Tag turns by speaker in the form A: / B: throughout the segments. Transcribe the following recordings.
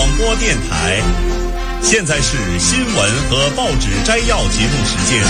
A: 播电台。现在是新闻和报纸摘要节目时间。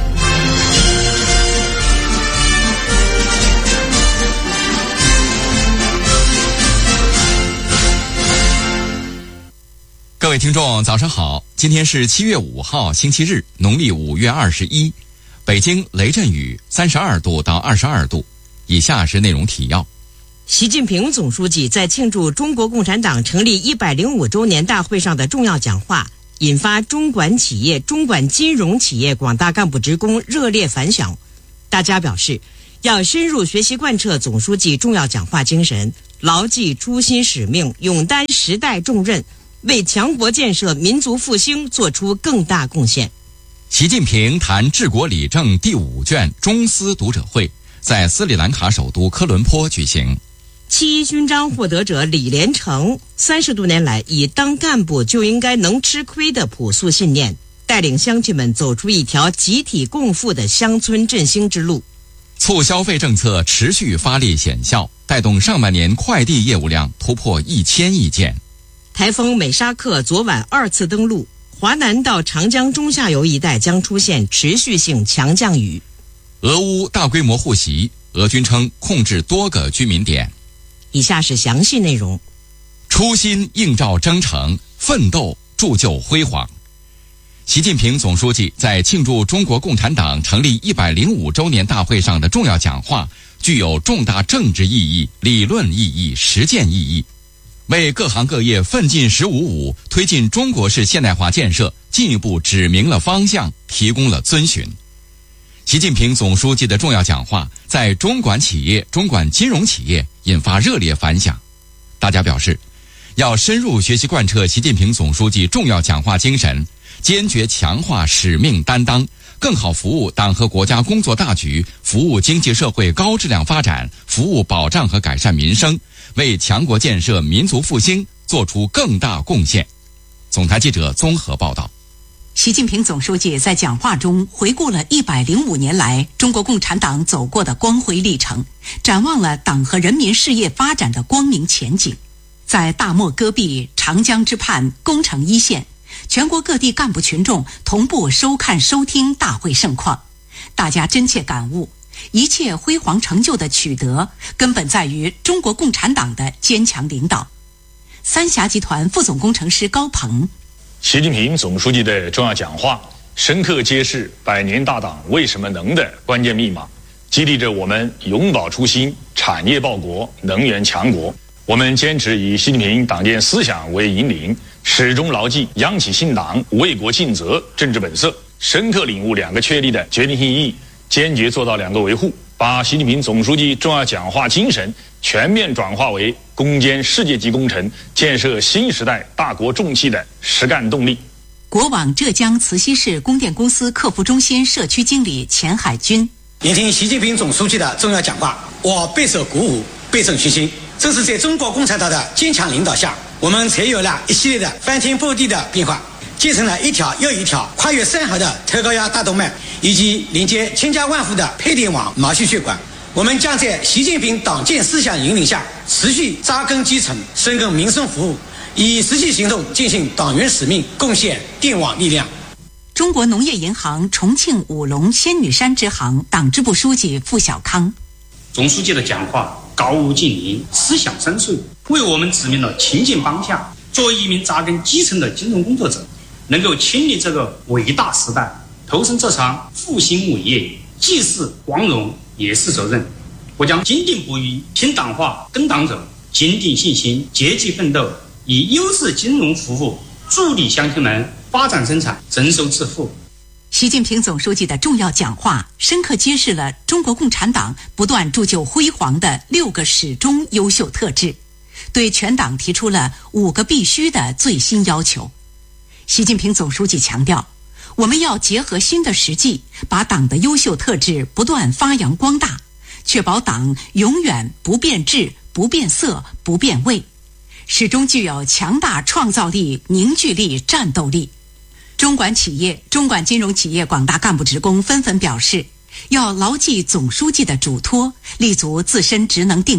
B: 各位听众早上好，今天是7月5号星期日，农历5月21，北京雷阵雨32度到22度。以下是内容提要。
C: 习近平总书记在庆祝中国共产党成立105周年大会上的重要讲话，引发中管企业、中管金融企业广大干部职工热烈反响。大家表示，要深入学习贯彻总书记重要讲话精神，牢记初心使命，勇担时代重任，为强国建设、民族复兴做出更大贡献。
B: 习近平谈治国理政第5卷中斯读者会在斯里兰卡首都科伦坡举行。
C: 7·1勋章获得者李连成30多年来以当干部就应该能吃亏的朴素信念，带领乡亲们走出一条集体共富的乡村振兴之路。
B: 促消费政策持续发力显效，带动上半年快递业务量突破1000亿件。
C: 台风美沙克昨晚2次登陆，华南到长江中下游一带将出现持续性强降雨。
B: 俄乌大规模互袭，俄军称控制多个居民点。
C: 以下是详细内容。
B: 初心映照征程，奋斗铸就辉煌。习近平总书记在庆祝中国共产党成立105周年大会上的重要讲话，具有重大政治意义、理论意义、实践意义，为各行各业奋进“15+5”推进中国式现代化建设进一步指明了方向，提供了遵循。习近平总书记的重要讲话在中管企业、中管金融企业引发热烈反响。大家表示，要深入学习贯彻习近平总书记重要讲话精神，坚决强化使命担当，更好服务党和国家工作大局，服务经济社会高质量发展，服务保障和改善民生，为强国建设、民族复兴做出更大贡献。总台记者综合报道。
D: 习近平总书记在讲话中回顾了105年来中国共产党走过的光辉历程，展望了党和人民事业发展的光明前景。在大漠戈壁、长江之畔、攻城一线，全国各地干部群众同步收看收听大会盛况，大家真切感悟，一切辉煌成就的取得根本在于中国共产党的坚强领导。三峡集团副总工程师高鹏，
E: 习近平总书记的重要讲话深刻揭示100年大党为什么能的关键密码，激励着我们永葆初心，产业报国，能源强国。我们坚持以习近平党建思想为引领，始终牢记央企信党、为国尽责政治本色，深刻领悟2个确立的决定性意义，坚决做到2个维护，把习近平总书记重要讲话精神全面转化为攻坚世界级工程、建设新时代大国重器的实干动力。
D: 国网浙江慈溪市供电公司客服中心社区经理钱海军，
F: 聆听习近平总书记的重要讲话，我备受鼓舞，倍增信心。这是在中国共产党的坚强领导下，我们才有了一系列的翻天覆地的变化，建成了一条又一条跨越山河的特高压大动脉，以及连接千家万户的配电网毛细血管。我们将在习近平党建思想引领下，持续扎根基层，深耕民生服务，以实际行动践行党员使命，贡献电网力量。
D: 中国农业银行重庆武隆仙女山支行党支部书记付小康，
G: 总书记的讲话高屋建瓴，思想深邃，为我们指明了前进方向。作为一名扎根基层的金融工作者，能够亲历这个伟大时代，投身这场复兴伟业，既是光荣也是责任。我将坚定不移听党话跟党走，坚定信心，积极奋斗，以优质金融服务助力乡亲们发展生产，增收致富。
D: 习近平总书记的重要讲话深刻揭示了中国共产党不断铸就辉煌的6个始终优秀特质，对全党提出了5个必须的最新要求。习近平总书记强调，我们要结合新的实际，把党的优秀特质不断发扬光大，确保党永远不变质、不变色、不变味，始终具有强大创造力、凝聚力、战斗力。中管企业、中管金融企业广大干部职工纷纷表示，要牢记总书记的嘱托，立足自身职能定位，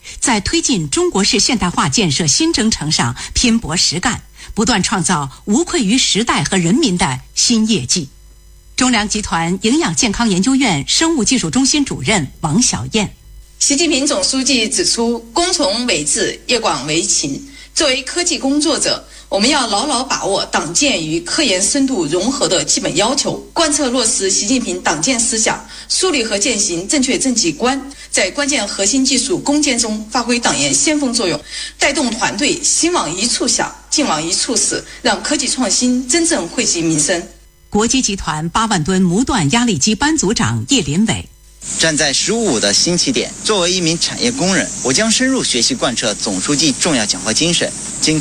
D: 在推进中国式现代化建设新征程上拼搏实干，不断创造无愧于时代和人民的新业绩。中粮集团营养健康研究院生物技术中心主任王小燕。
H: 习近平总书记指出，工从为治，业广为勤。作为科技工作者，我们要牢牢把握党建与科研深度融合的基本要求，贯彻落实习近平党建思想，树立和践行正确政绩观，在关键核心技术攻坚中发挥党研先锋作用，带动团队心往一处想，劲往一处使，让科技创新真正惠及民生。
D: 国基集团8万吨模段压力机班组长叶林伟。
I: 站在15的新起点，作为一名产业工人，我将深入学习贯彻总书记重要讲话精神，